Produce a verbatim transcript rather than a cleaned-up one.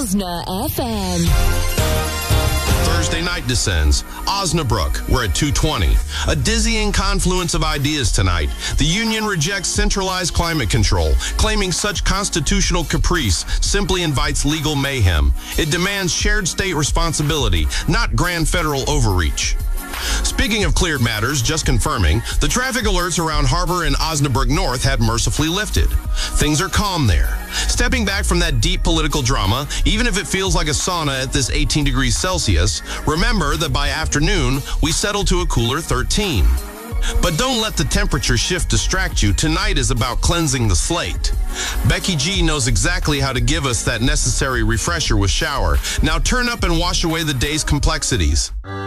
Osna F M. Thursday night descends. Osnabrück, we're at two twenty. A dizzying confluence of ideas tonight. The union rejects centralized climate control, claiming such constitutional caprice simply invites legal mayhem. It demands shared state responsibility, not grand federal overreach. Speaking of cleared matters, just confirming, the traffic alerts around Harbor and Osnabrück North have mercifully lifted. Things are calm there. Stepping back from that deep political drama, even if it feels like a sauna at this eighteen degrees Celsius, remember that by afternoon, we settle to a cooler thirteen. But don't let the temperature shift distract you. Tonight is about cleansing the slate. Becky G knows exactly how to give us that necessary refresher with shower. Now turn up and wash away the day's complexities.